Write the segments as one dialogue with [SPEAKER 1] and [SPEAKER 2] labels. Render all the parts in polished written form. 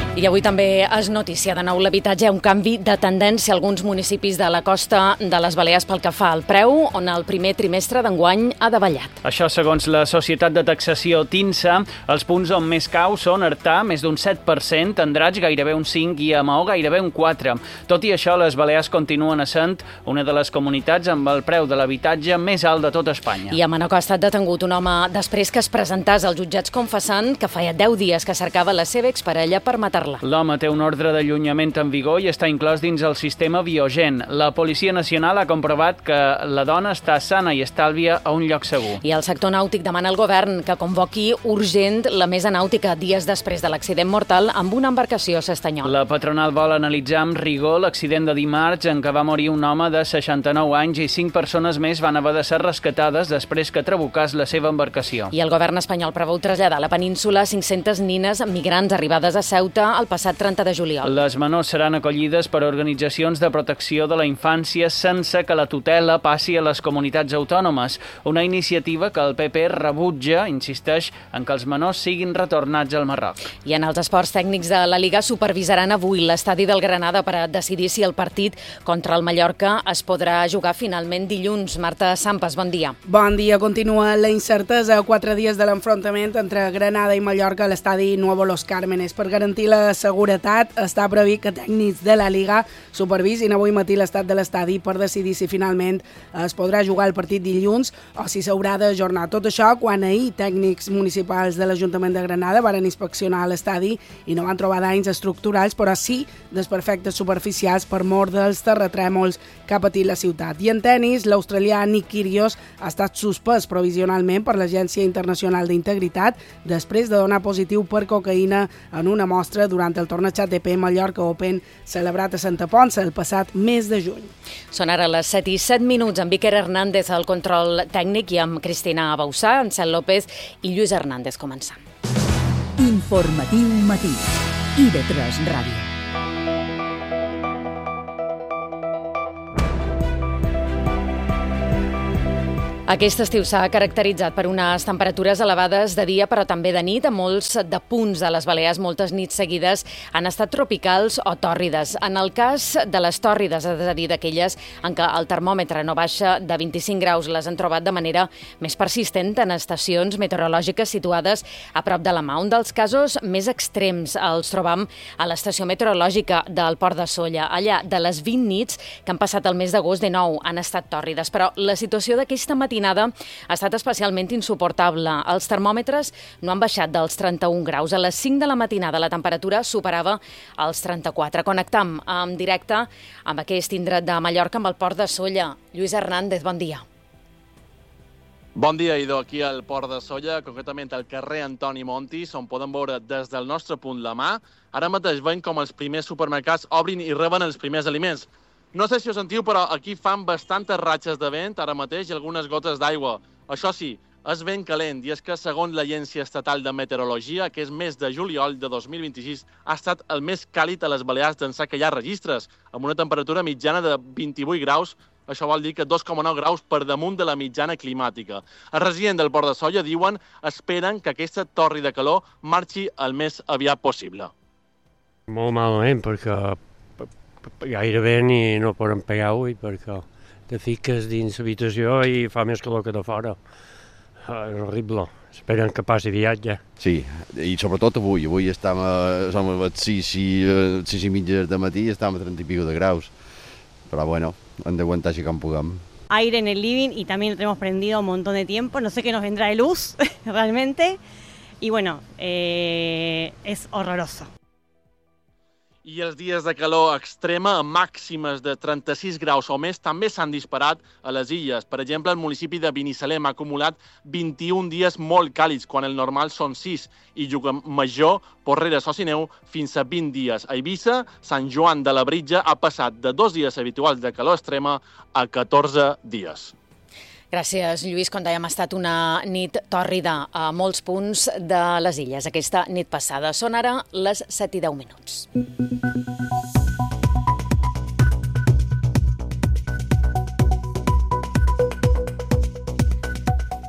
[SPEAKER 1] I avui també es noticia de nou l'habitatge, un canvi de tendència a alguns municipis de la costa de les Balears pel que fa al preu, on el primer trimestre d'enguany ha davallat.
[SPEAKER 2] Això segons la societat de taxació TINSA, els punts on més cau són Artà, més d'un 7%, Andratx gairebé un 5% i a Maó gairebé un 4%. Tot i això, les Balears continuen essent una de les comunitats amb el preu de l'habitatge més alt de tot Espanya.
[SPEAKER 1] I a Manacor ha estat detengut un home després que es presentés als jutjats confessant que feia 10 dies que cercava la seva exparella per matar-la.
[SPEAKER 2] L'home té un ordre d'allunyament en vigor i està inclòs dins el sistema Biogen. La Policia Nacional ha comprovat que la dona està sana i estàlvia a un lloc segur.
[SPEAKER 1] I el sector nàutic demana al govern que convoqui urgent la mesa nàutica dies després de l'accident mortal amb una embarcació a S'Estanyol.
[SPEAKER 2] La patronal vol analitzar amb rigor l'accident de dimarts en què va morir un home de 69 anys i 5 persones més van haver de ser rescatades després que trabucàs la seva embarcació.
[SPEAKER 1] I el govern espanyol preveu traslladar a la península 500 nines migrants arribades a Ceuta el passat 30 de juliol.
[SPEAKER 2] Les menors seran acollides per organitzacions de protecció de la infància sense que la tutela passi a les comunitats autònomes. Una iniciativa que el PP rebutja, insisteix, en que els menors siguin retornats al Marroc.
[SPEAKER 1] I en els esports, tècnics de la Liga supervisaran avui l'estadi del Granada per a decidir si el partit contra el Mallorca es podrà jugar finalment dilluns. Marta Sampas, bon dia.
[SPEAKER 3] Bon dia. Continua la incertesa a 4 dies de l'enfrontament entre Granada i Mallorca a l'estadi Nuevo Los Cármenes. Per garantir la seguretat, està previst que tècnics de la Liga supervisin avui matí l'estat de l'estadi per decidir si finalment es podrà jugar el partit dilluns o si s'haurà d'ajornar. Tot això quan ahir tècnics municipals de l'Ajuntament de Granada van inspeccionar l'estadi i no van trobar danys estructurals, però sí desperfectes superficials per mor dels terratrèmols que ha patit la ciutat. I en tenis, l'australià Nick Kyrgios ha estat suspès provisionalment per l'Agència Internacional d'Integritat després de donar positiu per cocaïna en una mostra durant el torneig ATP Mallorca Open celebrat a Santa Ponça el passat mes de juny.
[SPEAKER 1] Són ara les 7:07 amb Iker Hernández al control tècnic i amb Cristina Bausà, Ansel López i Lluís Hernández començant.
[SPEAKER 4] Informatiu matí. IB3 Ràdio.
[SPEAKER 1] Aquest estiu s'ha caracteritzat per unes temperatures elevades de dia però també de nit. A molts de punts de les Balears, moltes nits seguides han estat tropicals o tòrrides. En el cas de les tòrrides, és a dir, d'aquelles en què el termòmetre no baixa de 25 graus, les han trobat de manera més persistent en estacions meteorològiques situades a prop de la mà. Un dels casos més extrems els trobam a l'estació meteorològica del Port de Sóller. Allà, de les 20 nits que han passat el mes d'agost, de nou han estat tòrrides, però la situació d'aquesta matinada ha estat especialment insuportable. Els termòmetres no han baixat dels 31 graus. A les 5 de la matinada la temperatura superava els 34. Connectam en directe amb aquest indret de Mallorca, amb el Port de Sóller. Lluís Hernández, bon dia.
[SPEAKER 5] Bon dia, Idò. Aquí al Port de Sóller, concretament al carrer Antoni Montis, on podem veure des del nostre punt la mà. Ara mateix veiem com els primers supermercats obrin i reben els primers aliments. No sé si ho sentiu, però aquí fan bastantes ratxes de vent ara mateix i algunes gotes d'aigua. Això sí, és vent calent, i és que, segons l'Agència Estatal de Meteorologia, aquest mes de juliol de 2026 ha estat el més càlid a les Balears d'ençà que hi ha registres, amb una temperatura mitjana de 28 graus, això vol dir que 2,9 graus per damunt de la mitjana climàtica. Els residents del Port de Sóller diuen esperen que aquesta torri de calor marxi el més aviat possible.
[SPEAKER 6] Molt malament, perquè gairebé ni no podem pegar ull, perquè te fiques dins l'habitació i fa més calor que de fora. És horrible. Esperen que passi viatge.
[SPEAKER 7] Sí, i sobretot avui. Avui som a les 6:30 de matí i estem a 30 y pico de graus. Pero bueno, han de aguantar si com puguem.
[SPEAKER 8] Aire en el living y también lo tenemos prendido un montón de tiempo. No sé qué nos vendrá de luz, realmente. Y bueno, es horroroso.
[SPEAKER 5] I els dies de calor extrema, amb màximes de 36 graus o més, també s'han disparat a les illes. Per exemple, el municipi de Binissalem ha acumulat 21 dies molt càlids, quan el normal són 6, i Llucmajor, Porreres o Sineu, fins a 20 dies. A Eivissa, Sant Joan de la Britja ha passat de 2 dies habituals de calor extrema a 14 dies.
[SPEAKER 1] Gràcies, Lluís. Com dèiem, ha estat una nit tòrrida a molts punts de les illes aquesta nit passada. Són ara les 7:10.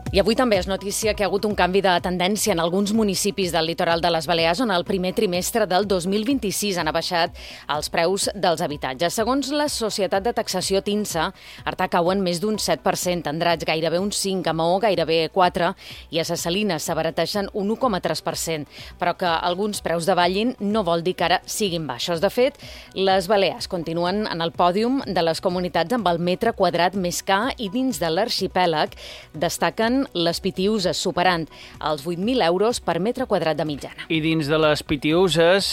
[SPEAKER 1] I avui també és notícia que hi ha hagut un canvi de tendència en alguns municipis del litoral de les Balears on el primer trimestre del 2026 han baixat els preus dels habitatges. Segons la Societat de Taxació TINSA, Artà cauen més d'un 7%, Andratx gairebé un 5%, a Maó gairebé 4% i a Ses Salines s'abarateixen un 1,3%. Però que alguns preus davallin no vol dir que ara siguin baixos. De fet, les Balears continuen en el pòdium de les comunitats amb el metre quadrat més car i dins de l'arxipèlag destaquen les Pitiüses, superant els 8.000 euros per metre quadrat de mitjana.
[SPEAKER 2] I dins de les Pitiüses,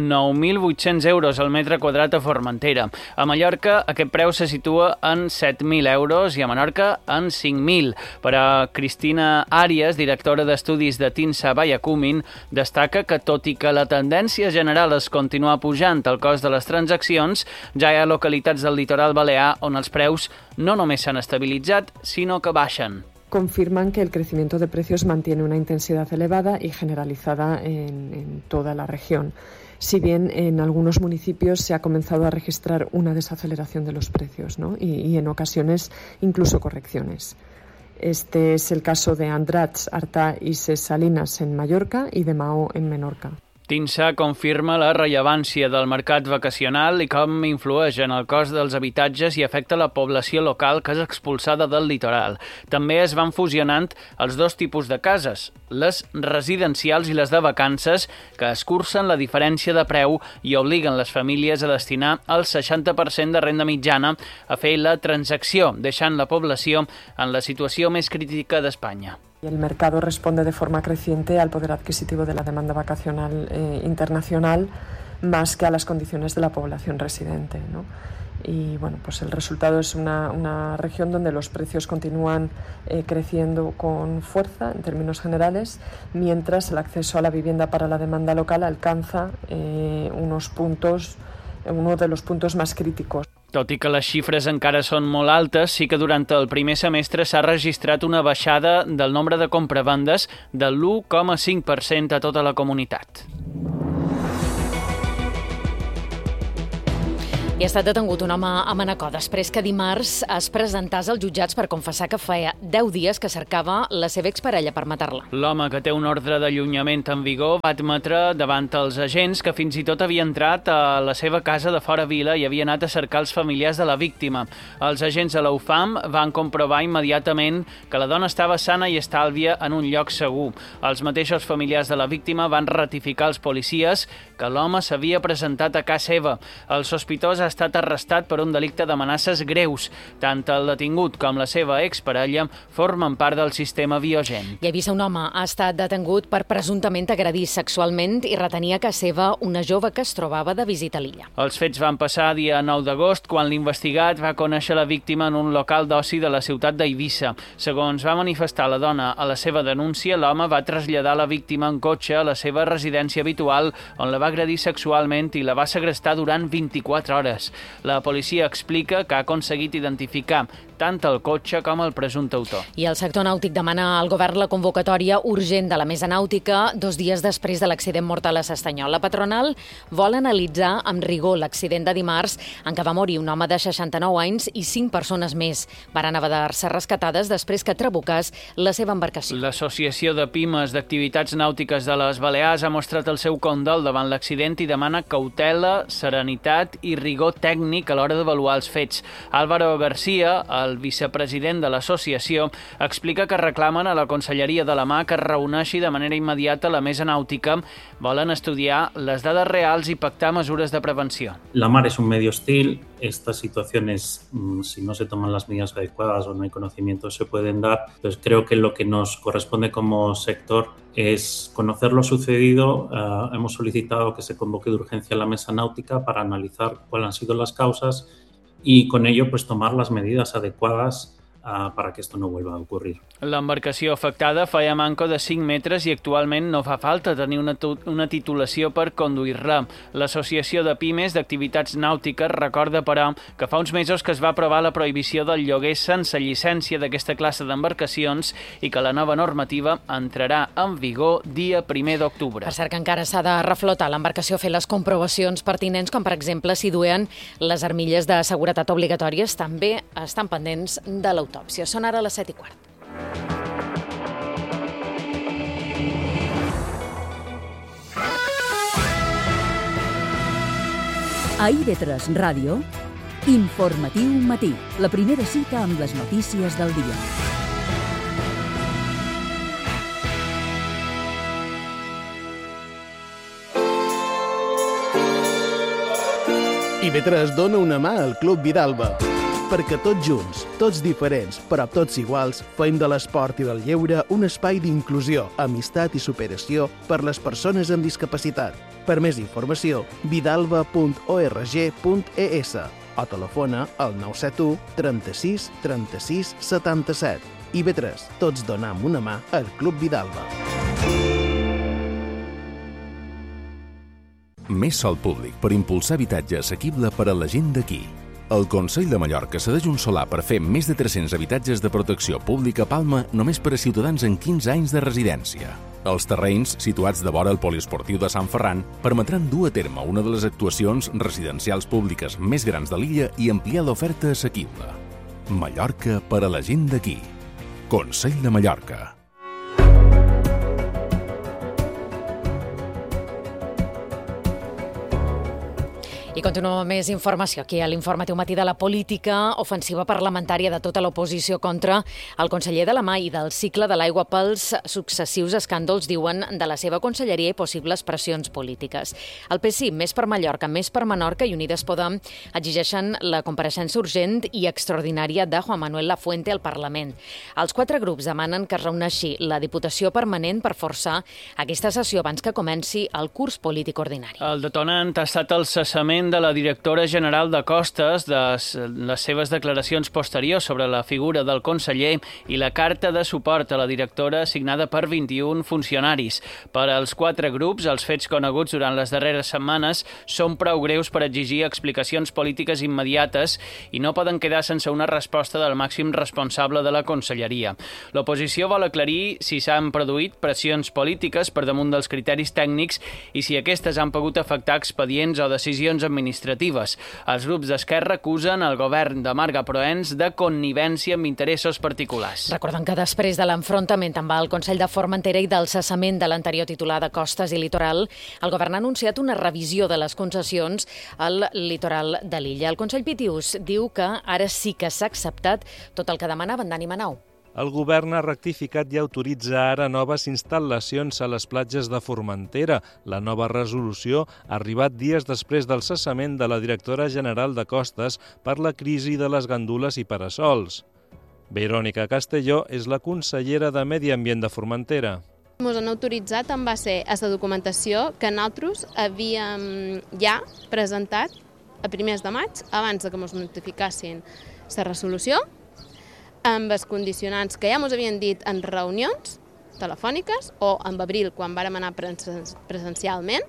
[SPEAKER 2] 9.800 euros al metre quadrat a Formentera. A Mallorca aquest preu se situa en 7.000 euros i a Menorca en 5.000. Per a Cristina Àries, directora d'estudis de TINSA Vallacumin, destaca que tot i que la tendència general és continuar pujant el cost de les transaccions, ja hi ha localitats del litoral balear on els preus no només s'han estabilitzat, sinó que baixen.
[SPEAKER 9] Confirman que el crecimiento de precios mantiene una intensidad elevada y generalizada en toda la región. Si bien en algunos municipios se ha comenzado a registrar una desaceleración de los precios, ¿no? y en ocasiones incluso correcciones. Este es el caso de Andratx, Artà y Ses Salines en Mallorca y de Maó en Menorca.
[SPEAKER 2] TINSA confirma la rellevància del mercat vacacional i com influeix en el cost dels habitatges i afecta la població local que és expulsada del litoral. També es van fusionant els dos tipus de cases, les residencials i les de vacances, que escurcen la diferència de preu i obliguen les famílies a destinar el 60% de renda mitjana a fer la transacció, deixant la població en la situació més crítica d'Espanya.
[SPEAKER 9] El mercado responde de forma creciente al poder adquisitivo de la demanda vacacional internacional más que a las condiciones de la población residente, ¿no? Y bueno, pues el resultado es una región donde los precios continúan creciendo con fuerza en términos generales, mientras el acceso a la vivienda para la demanda local alcanza uno de los puntos más críticos.
[SPEAKER 2] Tot i que les xifres encara són molt altes, sí que durant el primer semestre s'ha registrat una baixada del nombre de compravendes de l'1,5% a tota la comunitat.
[SPEAKER 1] I ha estat detengut un home a Manacor després que dimarts es presentés als jutjats per confessar que feia 10 dies que cercava la seva exparella per matar-la.
[SPEAKER 2] L'home, que té un ordre d'allunyament en vigor, va admetre davant els agents que fins i tot havia entrat a la seva casa de fora vila i havia anat a cercar els familiars de la víctima. Els agents de la UFAM van comprovar immediatament que la dona estava sana i estàlvia en un lloc segur. Els mateixos familiars de la víctima van ratificar als policies que l'home s'havia presentat a casa seva. El sospitós ha estat arrestat per un delicte d'amenaces greus. Tant el detingut com la seva exparella formen part del sistema Biogen.
[SPEAKER 1] I a Eivissa un home ha estat detengut per presumptament agredir sexualment i retenir a casa seva una jove que es trobava de visita a l'illa.
[SPEAKER 2] Els fets van passar dia 9 d'agost, quan l'investigat va conèixer la víctima en un local d'oci de la ciutat d'Eivissa. Segons va manifestar la dona a la seva denúncia, l'home va traslladar la víctima en cotxe a la seva residència habitual, on la va agredir sexualment i la va segrestar durant 24 hores. La policia explica que ha aconseguit identificar tant el cotxe com el presumpte autor.
[SPEAKER 1] I el sector nàutic demana al govern la convocatòria urgent de la mesa nàutica 2 dies després de l'accident mortal a S'Estanyol. La patronal vol analitzar amb rigor l'accident de dimarts en què va morir un home de 69 anys i 5 persones més. Varen haver-se rescatades després que trabucàs la seva embarcació.
[SPEAKER 2] L'Associació de Pimes d'Activitats Nàutiques de les Balears ha mostrat el seu condol davant l'accident i demana cautela, serenitat i rigor tècnic a l'hora d'avaluar els fets. Álvaro García, el vicepresident de l'associació, explica que reclamen a la Conselleria de la Mar que es reuneixi de manera immediata la mesa nàutica. Volen estudiar les dades reals i pactar mesures de prevenció.
[SPEAKER 10] La mar es un medio hostil. Estas situaciones, si no se toman las medidas adecuadas o no hay conocimiento, se pueden dar. Entonces, creo que lo que nos corresponde como sector es conocer lo sucedido. Hemos solicitado que se convoque de urgencia la mesa náutica para analizar cuáles han sido las causas y con ello pues tomar las medidas adecuadas para que esto no vuelva a ocurrir.
[SPEAKER 2] L'embarcació afectada feia manco de 5 metres i actualment no fa falta tenir una titulació per conduir-la. L'Associació de Pimes d'Activitats Nàutiques recorda, però, que fa uns mesos que es va aprovar la prohibició del lloguer sense llicència d'aquesta classe d'embarcacions i que la nova normativa entrarà en vigor dia 1 d'octubre.
[SPEAKER 1] Per cert que encara s'ha de reflotar l'embarcació, fer les comprovacions pertinents, com per exemple si duen les armilles de seguretat obligatòries, també estan pendents de l'autòpsia. Són ara les 7:15.
[SPEAKER 4] A IB3 Ràdio, Informatiu Matí, la primera cita amb les notícies del dia.
[SPEAKER 11] IB3 dona una mà al Club Vidalba, perquè tots junts, tots diferents, però tots iguals, fem de l'esport i del lleure un espai d'inclusió, amistat i superació per les persones amb discapacitat. Per més informació, vidalba.org.es o telefona al 971 36 36 77. IB3, tots donam una mà al Club Vidalba.
[SPEAKER 12] Més sòl públic per impulsar habitatge assequible per a la gent d'aquí. El Consell de Mallorca cedeix un solar per fer més de 300 habitatges de protecció pública a Palma només per a ciutadans amb 15 anys de residència. Els terrenys, situats de vora el poliesportiu de Sant Ferran, permetran dur a terme una de les actuacions residencials públiques més grans de l'illa i ampliar l'oferta assequible. Mallorca per a la gent d'aquí. Consell de Mallorca.
[SPEAKER 1] I continua més informació aquí a l'Informatiu Matí de la política, ofensiva parlamentària de tota l'oposició contra el conseller de la Mà i del cicle de l'aigua pels successius escàndols, diuen, de la seva conselleria i possibles pressions polítiques. El PSI, Més per Mallorca, Més per Menorca i Unides Podem exigeixen la compareixença urgent i extraordinària de Juan Manuel Lafuente al Parlament. Els 4 grups demanen que es reuneixi la Diputació Permanent per forçar aquesta sessió abans que comenci el curs polític ordinari.
[SPEAKER 2] El detonant ha estat el cessament de la directora general de Costes, de les seves declaracions posteriors sobre la figura del conseller i la carta de suport a la directora signada per 21 funcionaris. Per als 4 grups, els fets coneguts durant les darreres setmanes són prou greus per exigir explicacions polítiques immediates i no poden quedar sense una resposta del màxim responsable de la conselleria. L'oposició vol aclarir si s'han produït pressions polítiques per damunt dels criteris tècnics i si aquestes han pogut afectar expedients o decisions administratives. Els grups d'Esquerra acusen el govern de Marga Proens de connivència amb interessos particulars.
[SPEAKER 1] Recordem que després de l'enfrontament amb el Consell de Formentera i del cessament de l'anterior titular de Costes i Litoral, el govern ha anunciat una revisió de les concessions al litoral de l'illa. El Consell Pitius diu que ara sí que s'ha acceptat tot el que demanaven Dani Manau.
[SPEAKER 13] El govern ha rectificat i autoritza ara noves instal·lacions a les platges de Formentera. La nova resolució ha arribat dies després del cessament de la directora general de Costes per la crisi de les gandules i parasols. Verònica Castelló és la consellera de Medi Ambient de Formentera.
[SPEAKER 14] Ens han autoritzat en base a la documentació que nosaltres havíem ja presentat a primers de maig, abans de que ens notificassin la resolució, amb els condicionants que ja ens havien dit en reunions telefòniques o en abril, quan vàrem anar presencialment,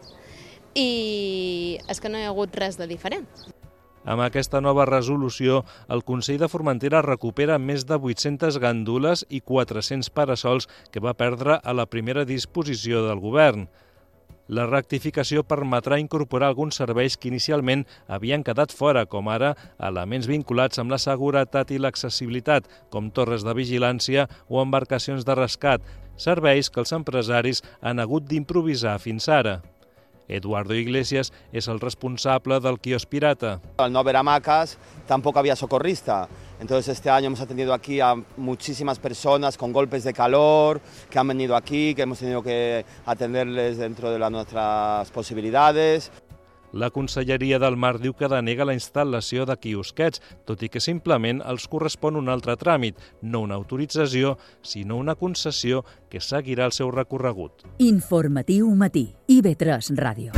[SPEAKER 14] i és que no hi ha hagut res de diferent.
[SPEAKER 13] Amb aquesta nova resolució, el Consell de Formentera recupera més de 800 gandules i 400 parasols que va perdre a la primera disposició del govern. La rectificació permetrà incorporar alguns serveis que inicialment havien quedat fora, com ara elements vinculats amb la seguretat i l'accessibilitat, com torres de vigilància o embarcacions de rescat, serveis que els empresaris han hagut d'improvisar fins ara. Eduardo Iglesias es el responsable del quiosc pirata.
[SPEAKER 15] Al no haber hamacas, tampoco había socorrista. Entonces este año hemos atendido aquí a muchísimas personas con golpes de calor, que han venido aquí, que hemos tenido que atenderles dentro de nuestras posibilidades.
[SPEAKER 13] La Conselleria del Mar diu que denega la instal·lació de quiosquets, tot i que simplement els correspon un altre tràmit, no una autorització, sinó una concessió que seguirà el seu recorregut.
[SPEAKER 4] Informatiu Matí, IB3 Ràdio.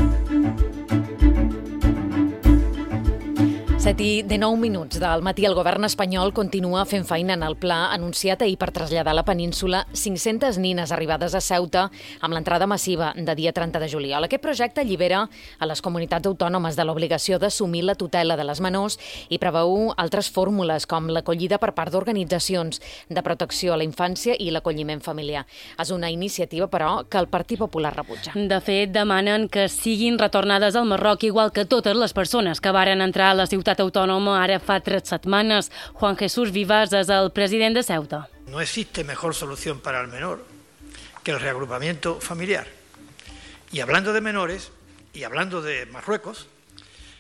[SPEAKER 1] 7:09 del matí, el govern espanyol continua fent feina en el pla anunciat ahir per traslladar a la península 500 nines arribades a Ceuta amb l'entrada massiva de dia 30 de juliol. Aquest projecte allibera a les comunitats autònomes de l'obligació d'assumir la tutela de les menors i preveu altres fórmules com l'acollida per part d'organitzacions de protecció a la infància i l'acolliment familiar. És una iniciativa, però, que el Partit Popular rebutja.
[SPEAKER 16] De fet, demanen que siguin retornades al Marroc, igual que totes les persones que varen entrar a la ciutat autònoma ara fa 3 setmanes. Juan Jesús Vivas és el president de Ceuta.
[SPEAKER 17] No existe mejor solución para el menor que el reagrupamiento familiar. Y hablando de menores, y hablando de Marruecos,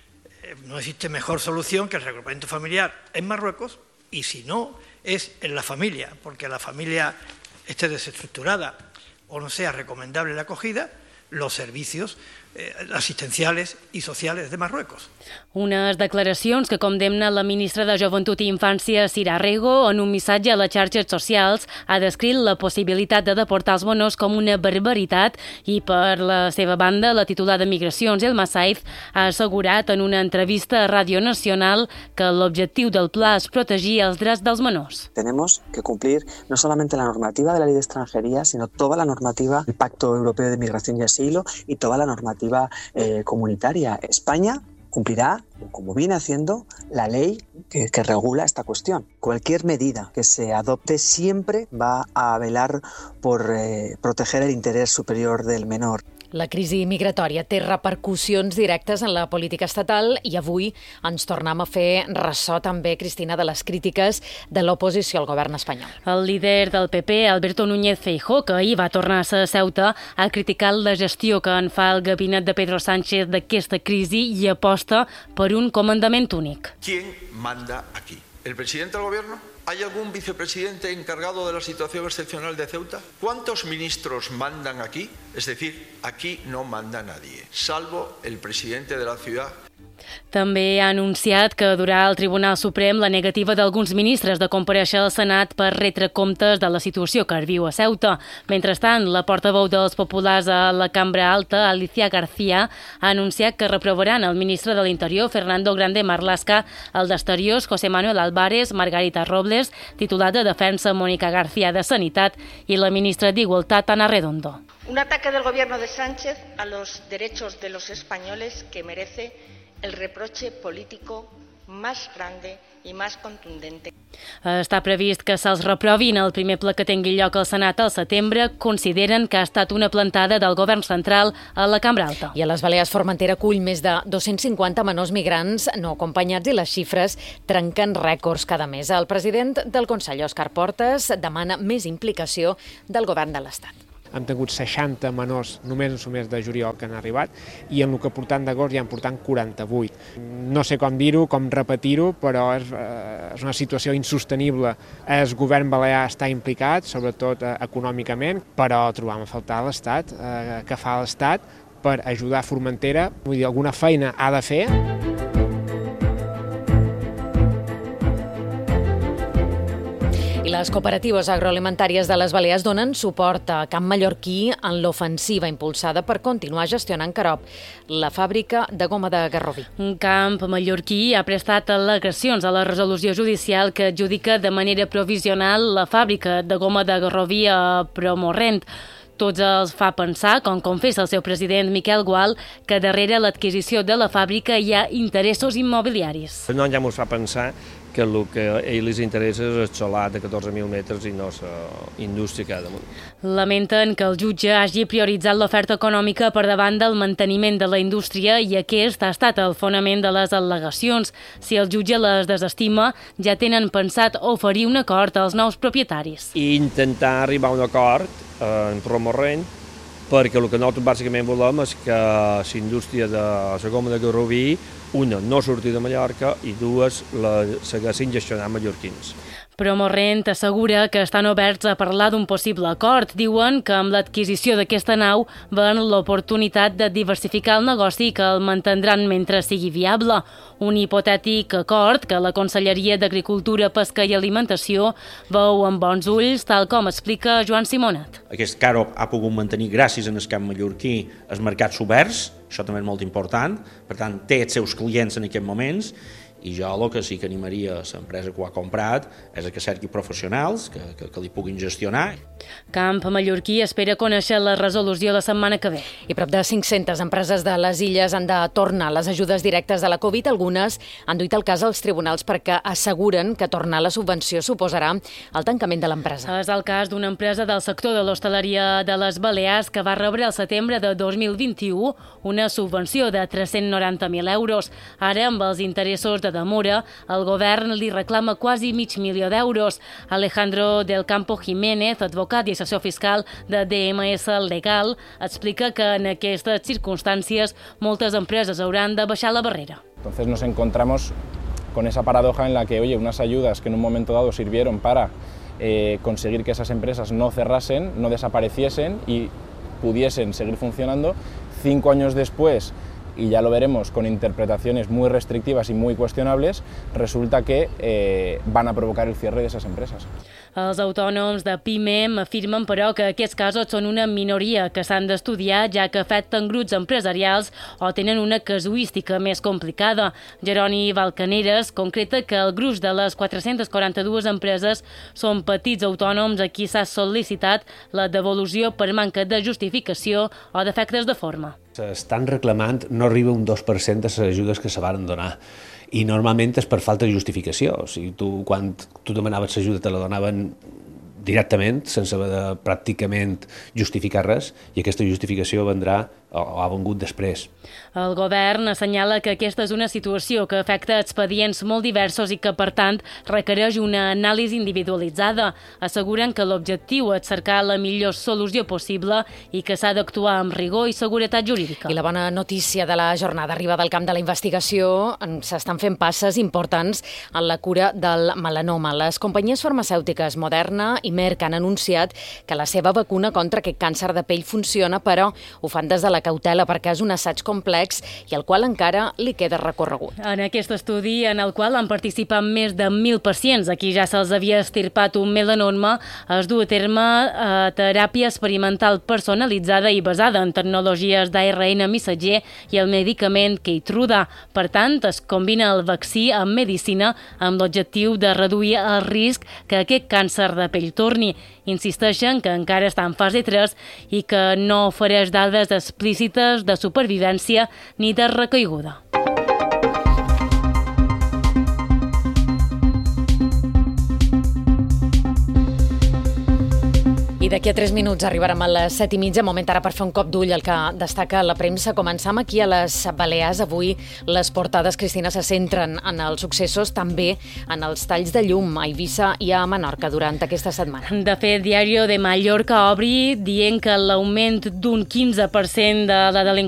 [SPEAKER 17] no existe mejor solución que el reagrupamiento familiar en Marruecos, y si no, es en la familia, porque la familia esté desestructurada o no sea recomendable la acogida, los servicios assistencials i socials de Marruecos.
[SPEAKER 16] Unes declaracions que condemna la ministra de Joventut i Infància, Sira Rego, en un missatge a les xarxes socials, ha descrit la possibilitat de deportar els menors com una barbaritat i, per la seva banda, la titular de Migracions, Elma Saif, ha assegurat en una entrevista a Radio Nacional que l'objectiu del pla és protegir els drets dels menors.
[SPEAKER 18] Tenemos que cumplir no solamente la normativa de la Ley de Extranjería, sino toda la normativa del Pacto Europeo de Migración y Asilo y toda la normativa comunitaria. España cumplirá, como viene haciendo, la ley que regula esta cuestión. Cualquier medida que se adopte siempre va a velar por proteger el interés superior del menor.
[SPEAKER 1] La crisi migratòria té repercussions directes en la política estatal i avui ens tornem a fer ressò també, Cristina, de les crítiques de l'oposició al govern espanyol.
[SPEAKER 16] El líder del PP, Alberto Núñez Feijóo, que ahir va tornar a ser a Ceuta, ha criticat la gestió que en fa el gabinet de Pedro Sánchez d'aquesta crisi i aposta per un comandament únic.
[SPEAKER 19] ¿Quién manda aquí? ¿El presidente del gobierno? ¿Hay algún vicepresidente encargado de la situación excepcional de Ceuta? ¿Cuántos ministros mandan aquí? Es decir, aquí no manda nadie, salvo el presidente de la ciudad.
[SPEAKER 16] També ha anunciat que durà al Tribunal Suprem la negativa d'alguns ministres de comparèixer al Senat per retre comptes de la situació que es viu a Ceuta. Mentrestant, la portaveu dels populars a la Cambra Alta, Alicia García, ha anunciat que reprovaran el ministre de l'Interior, Fernando Grande Marlaska, el d'Exteriors, José Manuel Álvarez, Margarita Robles, titular de Defensa, Mónica García, de Sanitat, i la ministra d'Igualtat, Ana Redondo.
[SPEAKER 20] Un ataque del gobierno de Sánchez a los derechos de los españoles que merece el reproche político más grande i més contundente.
[SPEAKER 16] Està previst que se'ls reprovin el primer ple que tingui lloc al Senat al setembre. Consideren que ha estat una plantada del govern central a la Cambra Alta.
[SPEAKER 1] I a les Balears, Formentera acull més de 250 menors migrants no acompanyats i les xifres trenquen rècords cada mes. El president del Consell, Òscar Portes, demana més implicació del govern de l'Estat.
[SPEAKER 21] Hem tingut 60 menors només en el mes de juliol que han arribat i en el que portant d'agost ja en portant 48. No sé com dir-ho, com repetir-ho, però és una situació insostenible. El govern balear està implicat, sobretot econòmicament, però trobam a faltar l'Estat. Què fa l'Estat per ajudar Formentera? Vull dir, alguna feina ha de fer.
[SPEAKER 1] I les cooperatives agroalimentàries de les Balears donen suport a Camp Mallorquí en l'ofensiva impulsada per continuar gestionant Carop, la fàbrica de goma de Garroví.
[SPEAKER 16] Camp Mallorquí ha prestat al·legacions a la resolució judicial que adjudica de manera provisional la fàbrica de goma de Garroví a Promorrent. Tots els fa pensar, com confessa el seu president Miquel Gual, que darrere l'adquisició de la fàbrica hi ha interessos immobiliaris.
[SPEAKER 22] No ja ens fa pensar que el que a ells els interessa és el solar de 14.000 metres i no la indústria que ha damunt.
[SPEAKER 16] Lamenten que el jutge hagi prioritzat l'oferta econòmica per davant del manteniment de la indústria i aquest ha estat el fonament de les al·legacions. Si el jutge les desestima, ja tenen pensat oferir un acord als nous propietaris.
[SPEAKER 22] I intentar arribar a un acord en Promorrent, perquè el que nosaltres bàsicament volem és que la indústria de la goma de Garroví, una, no surti de Mallorca i dues, la segueixin gestionant mallorquins.
[SPEAKER 16] Promorrent assegura que estan oberts a parlar d'un possible acord. Diuen que amb l'adquisició d'aquesta nau ven l'oportunitat de diversificar el negoci i que el mantindran mentre sigui viable. Un hipotètic acord que la Conselleria d'Agricultura, Pesca i Alimentació veu amb bons ulls, tal com explica Joan Simonet.
[SPEAKER 23] Aquest Carop ha pogut mantenir, gràcies al camp mallorquí, els mercats oberts, això també és molt important, per tant, té els seus clients en aquests moments, i jo el que sí que animaria a l'empresa que ho ha comprat és que cerqui professionals que li puguin gestionar.
[SPEAKER 16] Camp Mallorquí espera conèixer la resolució la setmana que ve.
[SPEAKER 1] I prop de 500 empreses de les illes han de tornar les ajudes directes de la Covid. Algunes han duit el cas als tribunals perquè asseguren que tornar la subvenció suposarà el tancament de l'empresa.
[SPEAKER 16] És el cas d'una empresa del sector de l'hostaleria de les Balears que va rebre al setembre de 2021 una subvenció de 390.000 euros. Ara, amb els interessos de demora, el govern li reclama quasi $500.000. Alejandro del Campo Jiménez, advocat i assessor fiscal de DMS Legal, explica que en aquestes circumstàncies moltes empreses hauran de baixar la barrera.
[SPEAKER 3] Entonces nos encontramos con esa paradoja en la que, oye, unas ayudas que en un momento dado sirvieron para conseguir que esas empresas no cerrasen, no desapareciesen y pudiesen seguir funcionando, 5 años después, y ya lo veremos con interpretaciones muy restrictivas y muy cuestionables, resulta que van a provocar el cierre de esas empresas.
[SPEAKER 16] Els autònoms de PIMEM afirmen, però, que aquests casos són una minoria que s'han d'estudiar, ja que afecten grups empresarials o tenen una casuística més complicada. Jeroni Valcaneres concreta que el gruix de les 442 empreses són petits autònoms a qui s'ha sol·licitat la devolució per manca de justificació o defectes de forma.
[SPEAKER 6] S'estan reclamant, no arriba un 2% de les ajudes que se van donar. I normalment és per falta de justificació. O sigui, quan tu demanaves l'ajuda te la donaven directament, sense haver de pràcticament justificar res, i aquesta justificació vendrà o ha vengut després.
[SPEAKER 16] El govern assenyala que aquesta és una situació que afecta expedients molt diversos i que, per tant, requereix una anàlisi individualitzada. Asseguren que l'objectiu és cercar la millor solució possible i que s'ha d'actuar amb rigor i seguretat jurídica.
[SPEAKER 1] I la bona notícia de la jornada arriba del camp de la investigació. S'estan fent passes importants en la cura del melanoma. Les companyies farmacèutiques Moderna i Merck han anunciat que la seva vacuna contra aquest càncer de pell funciona, però ho fan des de la cautela perquè és un assaig complex i al qual encara li queda recorregut.
[SPEAKER 16] En aquest estudi, en el qual han participat més de 1.000 pacients a qui ja se'ls havia estirpat un melanoma, es du a terme teràpia experimental personalitzada i basada en tecnologies d'ARN missatger i el medicament Keytruda. Per tant, es combina el vaccí amb medicina amb l'objectiu de reduir el risc que aquest càncer de pell torni. Insisteixen que encara està en fase 3 i que no ofereix dades explícites de supervivència ni de recaiguda.
[SPEAKER 1] I d'aquí a 3 minuts arribarem a les 7:30, moment ara per fer un cop d'ull al que destaca la premsa. Començam aquí a les Balears. Avui les portades, Cristina, se centren en els successos, també en els talls de llum a Eivissa i a Menorca durant aquesta setmana.
[SPEAKER 16] De fet, Diario de Mallorca obri dient que l'augment d'un 15% de la delinqüència